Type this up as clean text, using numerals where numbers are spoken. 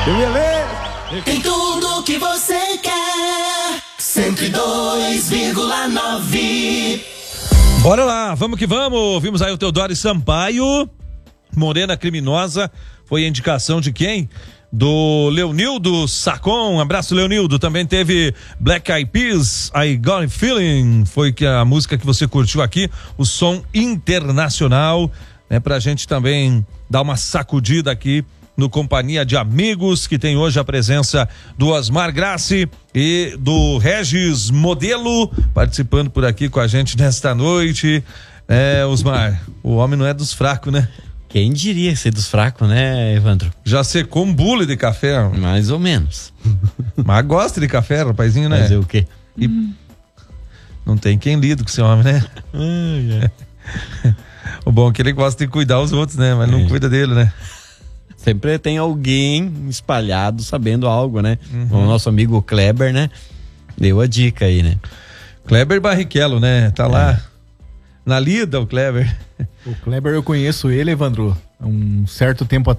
Que beleza! Tem tudo que você quer. 102,9. Bora lá, vamos que vamos. Vimos aí o Teodoro Sampaio, Morena Criminosa. Foi a indicação de quem? Do Leonildo Sacon. Um abraço, Leonildo. Também teve Black Eyed Peas, I Got a Feeling. Foi que a música que você curtiu aqui, o som internacional, né? Pra gente também dar uma sacudida aqui no Companhia de Amigos, que tem hoje a presença do Osmar Grassi e do Regis Modelo, participando por aqui com a gente nesta noite. Osmar, o homem não é dos fracos, né? Quem diria ser dos fracos, né, Evandro? Já secou um bule de café. Mais ou menos. Mas gosta de café, rapazinho, né? Fazer o quê? E não tem quem lida com esse homem, né? O bom é que ele gosta de cuidar os outros, né? Mas não cuida dele, né? Sempre tem alguém espalhado sabendo algo, né? O nosso amigo Kleber, né? Deu a dica aí, né? Kleber Barrichello, né? Tá lá na lida, o Kleber. O Kleber, eu conheço ele, Evandro, há um certo tempo